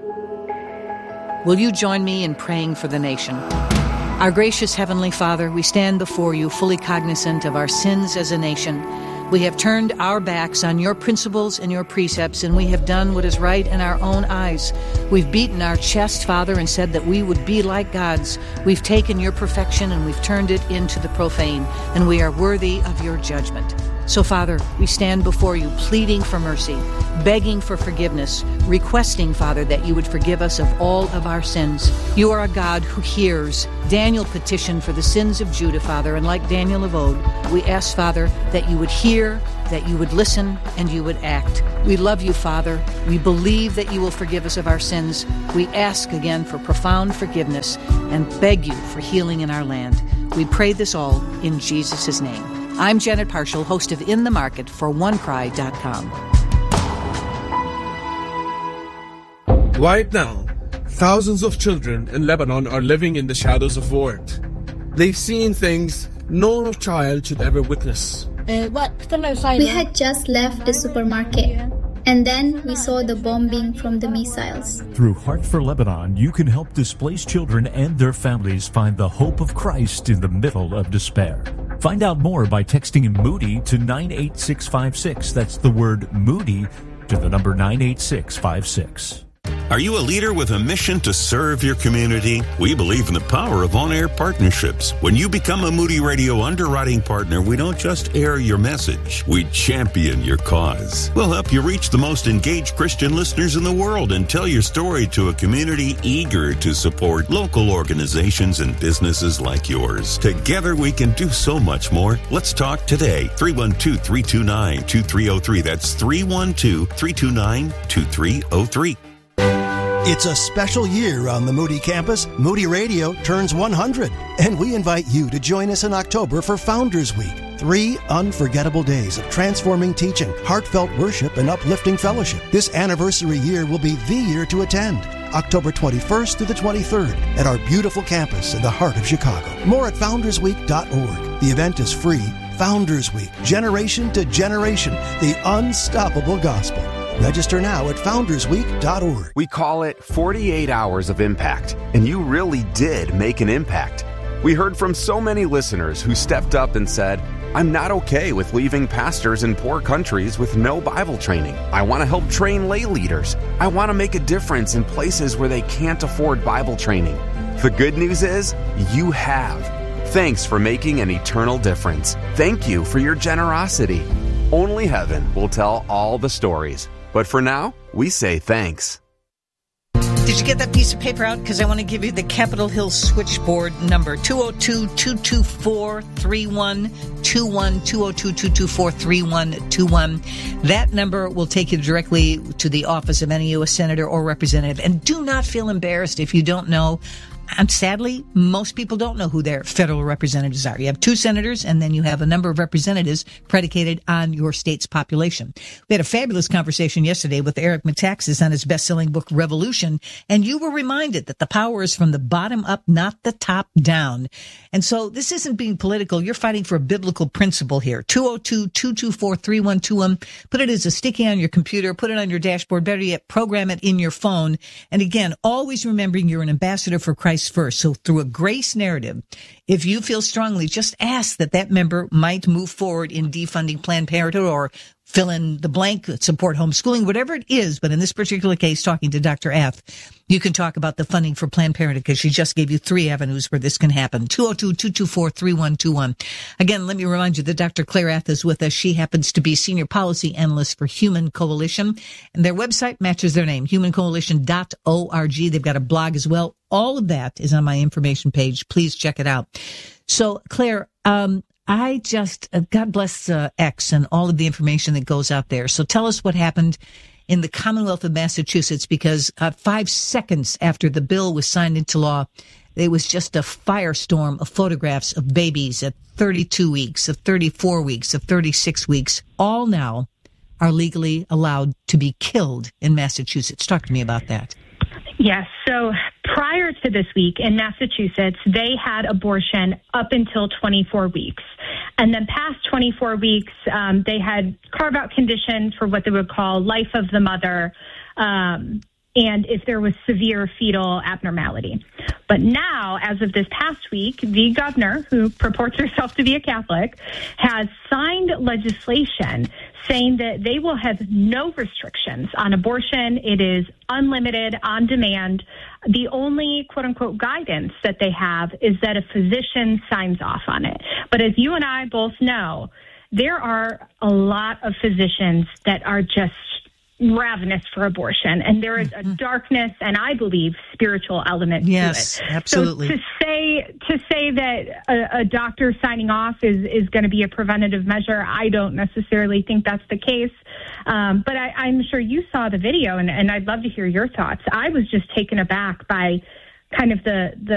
Will you join me in praying for the nation? Our gracious Heavenly Father, we stand before you fully cognizant of our sins as a nation. We have turned our backs on your principles and your precepts, and we have done what is right in our own eyes. We've beaten our chest, Father, and said that we would be like gods. We've taken your perfection and we've turned it into the profane, and we are worthy of your judgment. So, Father, we stand before you pleading for mercy, begging for forgiveness, requesting, Father, that you would forgive us of all of our sins. You are a God who hears. Daniel petitioned for the sins of Judah, Father, and like Daniel of old, we ask, Father, that you would hear, that you would listen, and you would act. We love you, Father. We believe that you will forgive us of our sins. We ask again for profound forgiveness and beg you for healing in our land. We pray this all in Jesus' name. I'm Janet Parshall, host of In the Market for OneCry.com. Right now, thousands of children in Lebanon are living in the shadows of war. They've seen things no child should ever witness. We had just left the supermarket, and then we saw the bombing from the missiles. Through Heart for Lebanon, you can help displaced children and their families find the hope of Christ in the middle of despair. Find out more by texting Moody to 98656. That's the word Moody to the number 98656. Are you a leader with a mission to serve your community? We believe in the power of on-air partnerships. When you become a Moody Radio underwriting partner, we don't just air your message, we champion your cause. We'll help you reach the most engaged Christian listeners in the world and tell your story to a community eager to support local organizations and businesses like yours. Together we can do so much more. Let's talk today. 312-329-2303. That's 312-329-2303. It's a special year on the Moody campus. Moody Radio turns 100, and we invite you to join us in October for Founders Week. 3 unforgettable days of transforming teaching, heartfelt worship, and uplifting fellowship. This anniversary year will be the year to attend. October 21st through the 23rd at our beautiful campus in the heart of Chicago. More at foundersweek.org. The event is free. Founders Week, generation to generation, the unstoppable gospel. Register now at foundersweek.org. We call it 48 Hours of Impact, and you really did make an impact. We heard from so many listeners who stepped up and said, I'm not okay with leaving pastors in poor countries with no Bible training. I want to help train lay leaders. I want to make a difference in places where they can't afford Bible training. The good news is, you have. Thanks for making an eternal difference. Thank you for your generosity. Only heaven will tell all the stories. But for now, we say thanks. Did you get that piece of paper out? Because I want to give you the Capitol Hill switchboard number, 202-224-3121, 202-224-3121. That number will take you directly to the office of any U.S. Senator or Representative. And do not feel embarrassed if you don't know. And sadly, most people don't know who their federal representatives are. You have 2 senators, and then you have a number of representatives predicated on your state's population. We had a fabulous conversation yesterday with Eric Metaxas on his best-selling book, Revolution, and you were reminded that the power is from the bottom up, not the top down. And so this isn't being political. You're fighting for a biblical principle here. 202-224-3121. Put it as a sticky on your computer. Put it on your dashboard. Better yet, program it in your phone. And again, always remembering you're an ambassador for Christ first. So through a grace narrative, if you feel strongly, just ask that member might move forward in defunding Planned Parenthood or fill in the blank, support homeschooling, whatever it is. But in this particular case, talking to Dr. F, you can talk about the funding for Planned Parenthood because she just gave you 3 avenues where this can happen. 202-224-3121. Again, let me remind you that Dr. Claire F is with us. She happens to be Senior Policy Analyst for Human Coalition, and their website matches their name, humancoalition.org. They've got a blog as well. All of that is on my information page. Please check it out. So, Claire, I just, God bless X and all of the information that goes out there. So tell us what happened in the Commonwealth of Massachusetts, because 5 seconds after the bill was signed into law, there was just a firestorm of photographs of babies at 32 weeks, of 34 weeks, of 36 weeks, all now are legally allowed to be killed in Massachusetts. Talk to me about that. Yes. So prior to this week in Massachusetts, they had abortion up until 24 weeks. And then past 24 weeks, they had carve-out conditions for what they would call life of the mother, and if there was severe fetal abnormality. But now, as of this past week, the governor, who purports herself to be a Catholic, has signed legislation saying that they will have no restrictions on abortion. It is unlimited, on demand. The only quote-unquote guidance that they have is that a physician signs off on it. But as you and I both know, there are a lot of physicians that are just ravenous for abortion, and there is a darkness and, I believe, spiritual element to it. Yes, absolutely. So to say that a doctor signing off is going to be a preventative measure, I don't necessarily think that's the case. But I'm sure you saw the video, and I'd love to hear your thoughts. I was just taken aback by kind of the